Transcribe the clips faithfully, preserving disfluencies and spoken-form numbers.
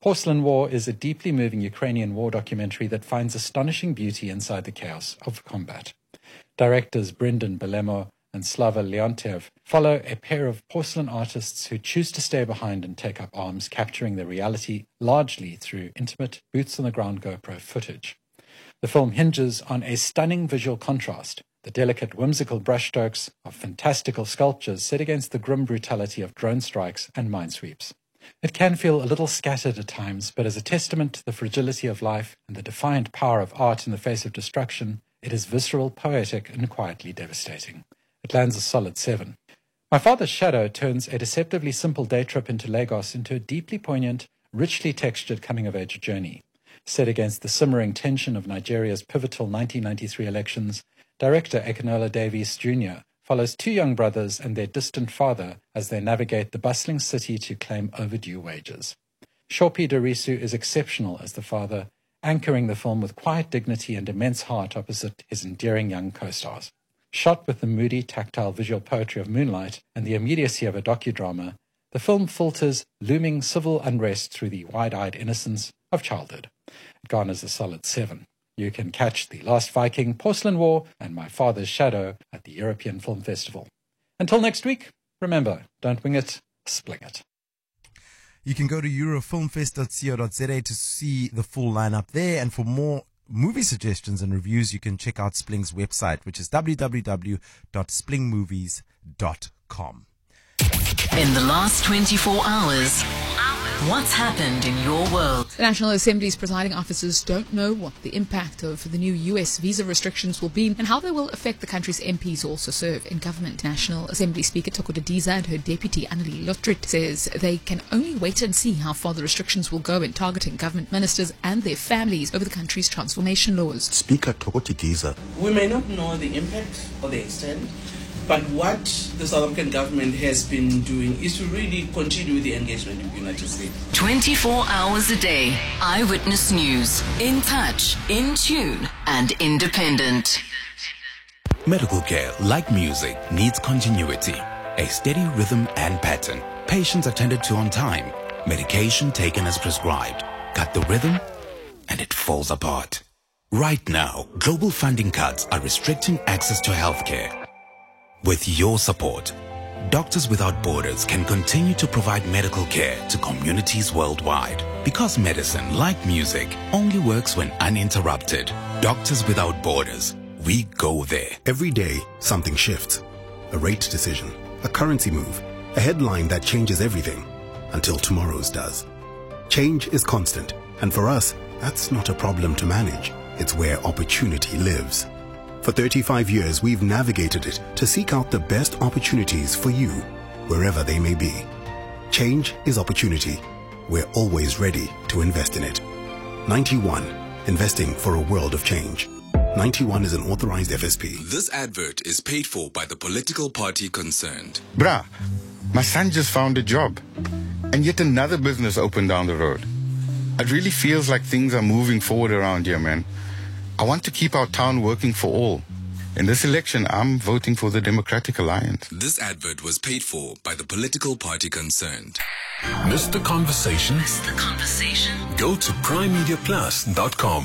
Porcelain War is a deeply moving Ukrainian war documentary that finds astonishing beauty inside the chaos of combat. Directors Brendan Belemo and Slava Leontev follow a pair of porcelain artists who choose to stay behind and take up arms, capturing the reality largely through intimate, boots-on-the-ground GoPro footage. The film hinges on a stunning visual contrast, the delicate, whimsical brushstrokes of fantastical sculptures set against the grim brutality of drone strikes and minesweeps. It can feel a little scattered at times, but as a testament to the fragility of life and the defiant power of art in the face of destruction, it is visceral, poetic, and quietly devastating. It lands a solid seven. My Father's Shadow turns a deceptively simple day trip into Lagos into a deeply poignant, richly textured coming-of-age journey. Set against the simmering tension of Nigeria's pivotal nineteen ninety-three elections, director Ekenola Davies Junior follows two young brothers and their distant father as they navigate the bustling city to claim overdue wages. Shopi Dorisu is exceptional as the father, anchoring the film with quiet dignity and immense heart opposite his endearing young co-stars. Shot with the moody, tactile visual poetry of Moonlight and the immediacy of a docudrama, the film filters looming civil unrest through the wide-eyed innocence of childhood. It garners a solid seven. You can catch The Last Viking, Porcelain War, and My Father's Shadow at the European Film Festival. Until next week, remember, don't wing it, spling it. You can go to eurofilmfest dot co dot za to see the full lineup there, and for more movie suggestions and reviews, you can check out Spling's website, which is w w w dot spling movies dot com. In the last twenty-four hours, what's happened in your world? The National Assembly's presiding officers don't know what the impact of the new U S visa restrictions will be and how they will affect the country's M Ps who also serve in government. National Assembly Speaker Tokoto Diza and her deputy Annelie Lotrit says they can only wait and see how far the restrictions will go in targeting government ministers and their families over the country's transformation laws. Speaker Tokoto Diza. We may not know the impact or the extent, but what the South African government has been doing is to really continue the engagement with the United States. twenty-four hours a day. Eyewitness News. In touch, in tune, and independent. Medical care, like music, needs continuity, a steady rhythm and pattern. Patients attended to on time. Medication taken as prescribed. Cut the rhythm, and it falls apart. Right now, global funding cuts are restricting access to healthcare. With your support, Doctors Without Borders can continue to provide medical care to communities worldwide. Because medicine, like music, only works when uninterrupted. Doctors Without Borders, we go there. Every day, something shifts. A rate decision, a currency move, a headline that changes everything, until tomorrow's does. Change is constant, and for us, that's not a problem to manage. It's where opportunity lives. For thirty-five years, we've navigated it to seek out the best opportunities for you, wherever they may be. Change is opportunity. We're always ready to invest in it. ninety-one, investing for a world of change. ninety-one is an authorized F S P. This advert is paid for by the political party concerned. Bruh, my son just found a job, and yet another business opened down the road. It really feels like things are moving forward around here, man. I want to keep our town working for all. In this election, I'm voting for the Democratic Alliance. This advert was paid for by the political party concerned. Miss the conversation? Miss the conversation? Go to prime media plus dot com.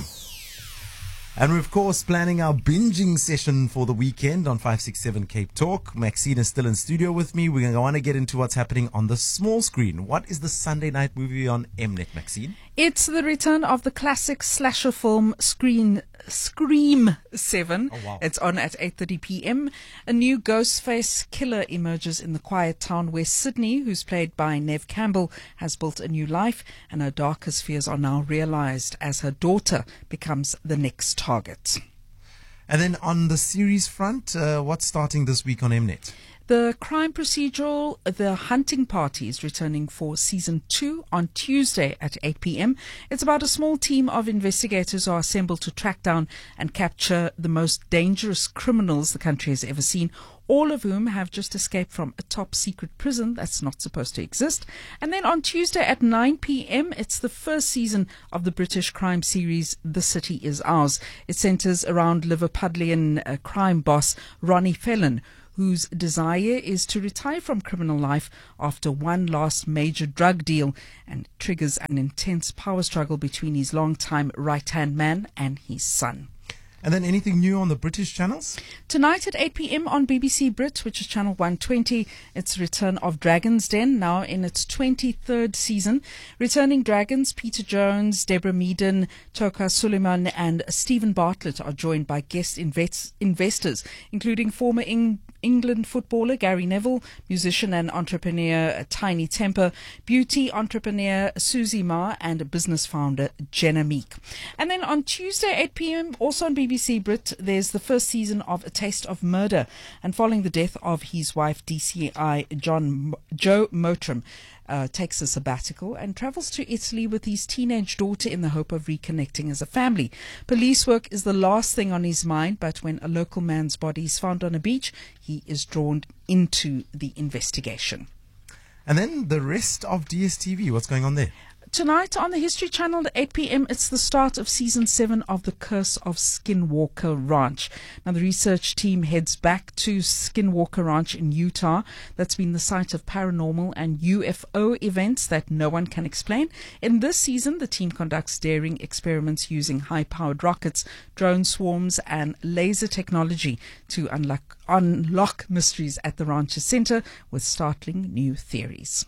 And we're, of course, planning our binging session for the weekend on five sixty-seven Cape Talk. Maxine is still in studio with me. We're going to want to get into what's happening on the small screen. What is the Sunday night movie on Mnet, Maxine? It's the return of the classic slasher film Screen, Scream seven. Oh, wow. It's on at eight thirty p.m. A new Ghostface killer emerges in the quiet town where Sydney, who's played by Neve Campbell, has built a new life, and her darkest fears are now realized as her daughter becomes the next target. And then on the series front, uh, what's starting this week on Mnet? The crime procedural The Hunting Party is returning for season two on Tuesday at eight p.m. It's about a small team of investigators who are assembled to track down and capture the most dangerous criminals the country has ever seen, all of whom have just escaped from a top secret prison that's not supposed to exist. And then on Tuesday at nine p.m, it's the first season of the British crime series The City Is Ours. It centres around Liverpudlian uh, crime boss Ronnie Fellon, whose desire is to retire from criminal life after one last major drug deal, and triggers an intense power struggle between his longtime right-hand man and his son. And then anything new on the British channels? Tonight at eight p.m. on B B C Brit, which is channel one twenty, it's the return of Dragon's Den, now in its twenty-third season. Returning Dragons, Peter Jones, Deborah Meaden, Toka Suleiman and Stephen Bartlett are joined by guest invest- investors, including former Eng- England footballer Gary Neville, musician and entrepreneur Tiny Temper, beauty entrepreneur Susie Ma, and business founder Jenna Meek. And then on Tuesday, eight p.m, also on B B C Brit, there's the first season of A Taste of Murder. And following the death of his wife, D C I John Joe Mottram, Uh, takes a sabbatical and travels to Italy with his teenage daughter in the hope of reconnecting as a family. Police work is the last thing on his mind, but when a local man's body is found on a beach, he is drawn into the investigation. And then the rest of D S T V, what's going on there? Tonight on the History Channel at eight p.m, it's the start of season seven of The Curse of Skinwalker Ranch. Now, the research team heads back to Skinwalker Ranch in Utah. That's been the site of paranormal and U F O events that no one can explain. In this season, the team conducts daring experiments using high-powered rockets, drone swarms, and laser technology to unlock, unlock mysteries at the ranch's center with startling new theories.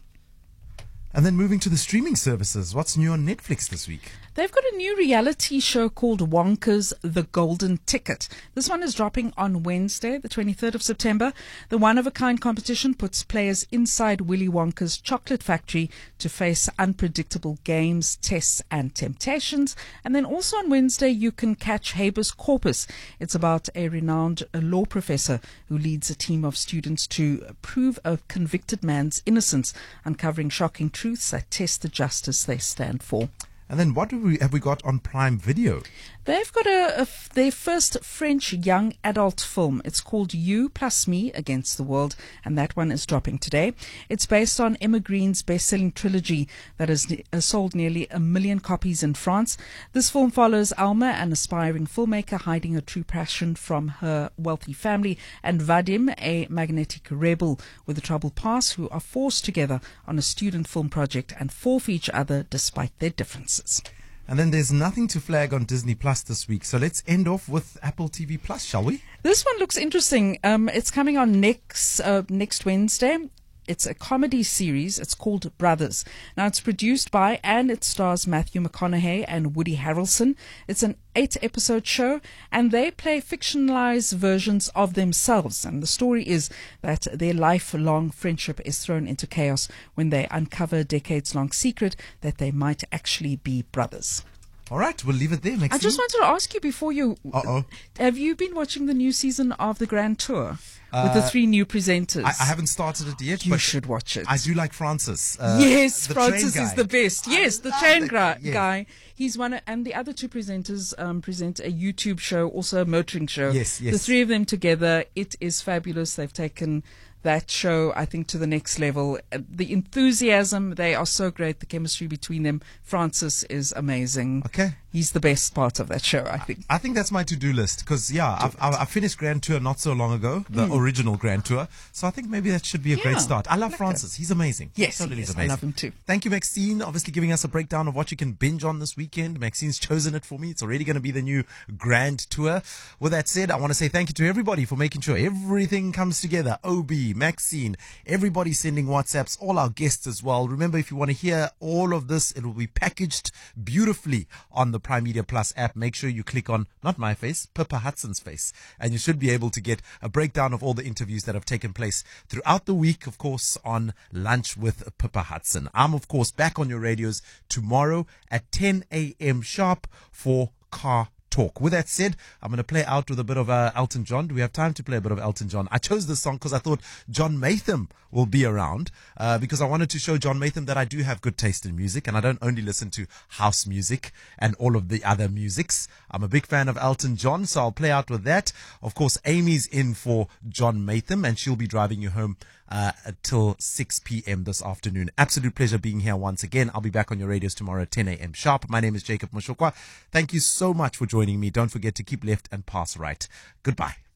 And then moving to the streaming services, what's new on Netflix this week? They've got a new reality show called Wonka's The Golden Ticket. This one is dropping on Wednesday, the twenty-third of September. The one-of-a-kind competition puts players inside Willy Wonka's chocolate factory to face unpredictable games, tests, and temptations. And then also on Wednesday, you can catch Habeas Corpus. It's about a renowned law professor who leads a team of students to prove a convicted man's innocence, uncovering shocking truths that test the justice they stand for. And then what do we have we got on Prime Video? They've got a, a their first French young adult film. It's called You Plus Me Against the World, and that one is dropping today. It's based on Emma Green's best-selling trilogy that has uh, sold nearly a million copies in France. This film follows Alma, an aspiring filmmaker hiding her true passion from her wealthy family, and Vadim, a magnetic rebel with a troubled past, who are forced together on a student film project and fall for each other despite their differences. And then there's nothing to flag on Disney Plus this week. So let's end off with Apple T V Plus, shall we? This one looks interesting. Um, it's coming on next uh, next Wednesday. It's a comedy series. It's called Brothers. Now, it's produced by and it stars Matthew McConaughey and Woody Harrelson. It's an eight-episode show, and they play fictionalized versions of themselves. And the story is that their lifelong friendship is thrown into chaos when they uncover a decades-long secret that they might actually be brothers. All right, we'll leave it there. Maxine. I just wanted to ask you before you... Uh-oh. Have you been watching the new season of The Grand Tour with uh, the three new presenters? I, I haven't started it yet. You but should watch it. I do like Francis. Uh, yes, Francis is the best. Yes, the train gra- yeah. guy. He's one, of, and the other two presenters um, present a YouTube show, also a motoring show. Yes, yes. The three of them together, it is fabulous. They've taken that show, I think, to the next level. Uh, the enthusiasm, they are so great. The chemistry between them. Francis is amazing. Okay. He's the best part of that show, I think. I think that's my to-do list because, yeah, I've, I finished Grand Tour not so long ago, the mm. original Grand Tour. So I think maybe that should be a yeah, great start. I love like Francis. That. He's amazing. Yes, totally he is. He's amazing. I love him too. Thank you, Maxine, obviously giving us a breakdown of what you can binge on this weekend. Maxine's chosen it for me. It's already going to be the new Grand Tour. With that said, I want to say thank you to everybody for making sure everything comes together. O B, Maxine, everybody sending WhatsApps, all our guests as well. Remember, if you want to hear all of this, it will be packaged beautifully on the Prime Media Plus app. Make sure you click on, not my face, Pippa Hudson's face, and you should be able to get a breakdown of all the interviews that have taken place throughout the week, of course, on Lunch with Pippa Hudson. I'm, of course, back on your radios tomorrow at ten a.m. sharp for Car Talk. With that said, I'm going to play out with a bit of uh, Elton John. Do we have time to play a bit of Elton John? I chose this song because I thought John Maytham will be around uh, because I wanted to show John Maytham that I do have good taste in music and I don't only listen to house music and all of the other musics. I'm a big fan of Elton John, so I'll play out with that. Of course, Amy's in for John Maytham and she'll be driving you home uh, till six p.m. this afternoon. Absolute pleasure being here once again. I'll be back on your radios tomorrow at ten a.m. sharp. My name is Jacob Moshokwa. Thank you so much for joining me. Don't forget to keep left and pass right. Goodbye.